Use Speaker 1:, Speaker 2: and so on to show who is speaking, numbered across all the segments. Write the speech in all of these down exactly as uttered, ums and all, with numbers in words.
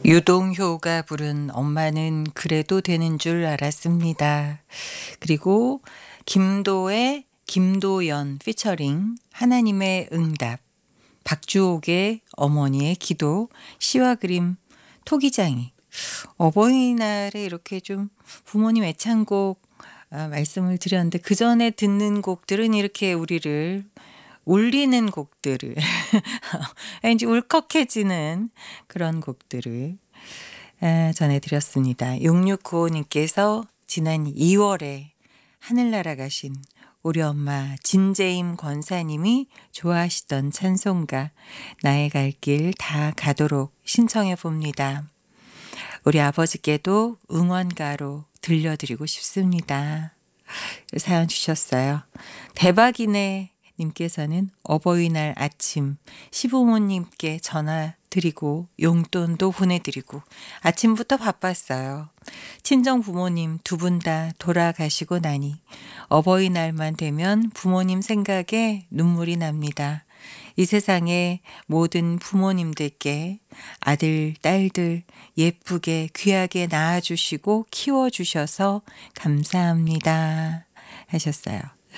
Speaker 1: 유동효가 부른 엄마는 그래도 되는 줄 알았습니다. 그리고 김도의 김도연 피처링 하나님의 응답, 박주옥의 어머니의 기도, 시와 그림 토기장이. 어버이날에 이렇게 좀 부모님 애창곡 아, 말씀을 드렸는데 그 전에 듣는 곡들은 이렇게 우리를 울리는 곡들을 왠지 울컥해지는 그런 곡들을 아, 전해드렸습니다. 육육구오님께서 지난 이월에 하늘 날아가신 우리 엄마 진재임 권사님이 좋아하시던 찬송가 나의 갈 길 다 가도록 신청해 봅니다. 우리 아버지께도 응원가로 들려드리고 싶습니다. 사연 주셨어요. 대박이네 님께서는 어버이날 아침 시부모님께 전화 드리고 용돈도 보내드리고 아침부터 바빴어요. 친정 부모님 두 분 다 돌아가시고 나니 어버이날만 되면 부모님 생각에 눈물이 납니다. 이 세상의 모든 부모님들께 아들, 딸들 예쁘게 귀하게 낳아주시고 키워주셔서 감사합니다 하셨어요.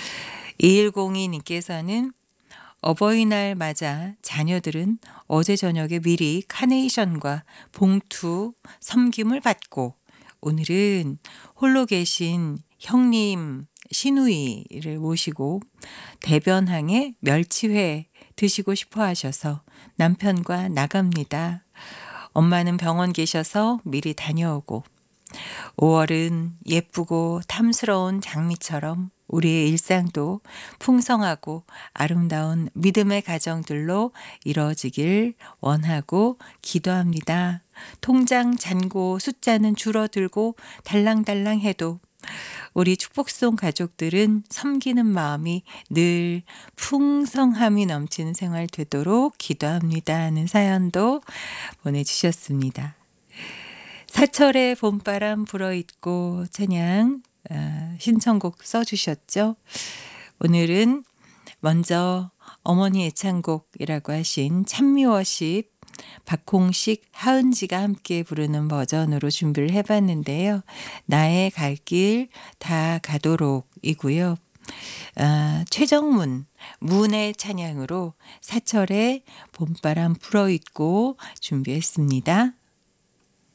Speaker 1: 이일공이님께서는 어버이날 맞아 자녀들은 어제 저녁에 미리 카네이션과 봉투 섬김을 받고 오늘은 홀로 계신 형님 시누이를 모시고 대변항에 멸치회 드시고 싶어 하셔서 남편과 나갑니다. 엄마는 병원 계셔서 미리 다녀오고 오월은 예쁘고 탐스러운 장미처럼 우리의 일상도 풍성하고 아름다운 믿음의 가정들로 이루어지길 원하고 기도합니다. 통장 잔고 숫자는 줄어들고 달랑달랑 해도 우리 축복송 가족들은 섬기는 마음이 늘 풍성함이 넘치는 생활 되도록 기도합니다 하는 사연도 보내주셨습니다. 사철의 봄바람 불어있고 찬양 신청곡 써주셨죠. 오늘은 먼저 어머니 애창곡이라고 하신 찬미워십 박홍식, 하은지가 함께 부르는 버전으로 준비를 해봤는데요. 나의 갈 길 다 가도록 이고요. 아, 최정문, 문의 찬양으로 사철의 봄바람 불어있고 준비했습니다.